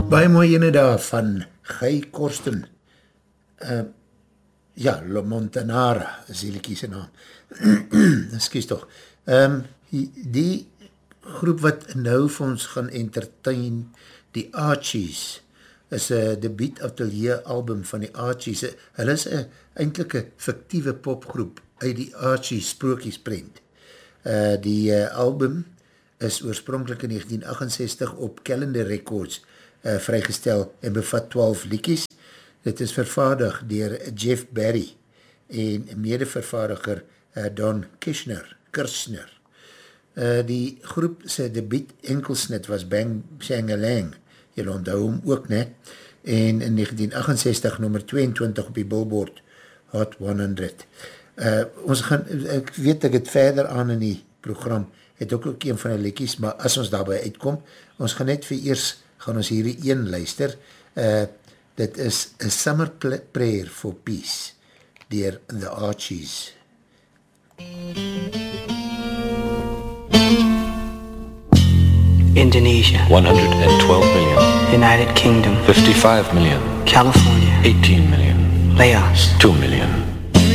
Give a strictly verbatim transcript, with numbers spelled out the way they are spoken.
Baie mooi ene daar van Guy Korsten. Uh, ja, La Montanara is die liekie sy naam. Excuse toch. Um, die, die groep wat nou vir ons gaan entertain, die Archies, is een debuut atelier album van die Archies. Hulle is een eindelike fictieve popgroep uit die Archies sprokiesprent. Uh, die uh, album is oorspronkelijk in negentien achtenzestig op Calendar Records uh, vrygestel en bevat twaalf liedjies. Dit is vervaardig dier Jeff Barry en medevervaardiger uh, Don Kirshner. Kirshner. Uh, die groep sy debuut enkelsnit was Bang Shangalang, jylle onthou hom ook, ne? En in negentien achtenzestig nummer tweeëntwintig op die Billboard Hot honderd. Uh, ons gaan, ek weet ek het verder aan in die program, het ook ook een van die liedjies, maar as ons daarby uitkom, ons gaan net vir eers, gaan ons hierdie een luister, uh, dit is A Summer Prayer for Peace, dier The Archies. Indonesia, one hundred twelve million. United Kingdom, fifty-five million. California, eighteen million. Laos, two million.